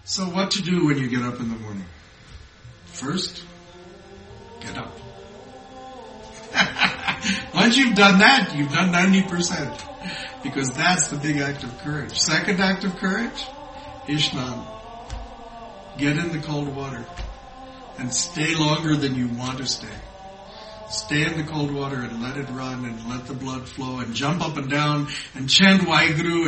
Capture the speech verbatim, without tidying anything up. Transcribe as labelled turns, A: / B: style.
A: So what to do when you get up in the morning? First, get up. Once you've done that, you've done ninety percent. Because that's the big act of courage. Second act of courage, Ishnan. Get in the cold water. And stay longer than you want to stay. Stay in the cold water and let it run and let the blood flow and jump up and down and chant Waheguru